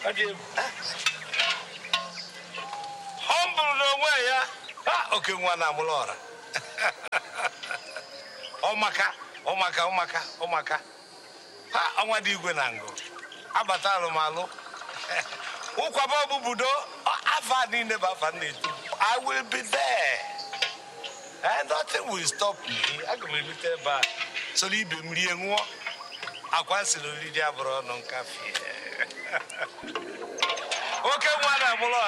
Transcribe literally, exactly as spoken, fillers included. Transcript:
Humble no way, yeah. Ah, okay, one amulora. Omaka, omaka, omaka, omaka. Ha, omadi gwenango. Abatalo malo. Ukwababu budo. Afani never funny. I will be there. And nothing will stop me. I can be there by. So leave me and walk. I can't see the video non cafe. Okay, one amulora.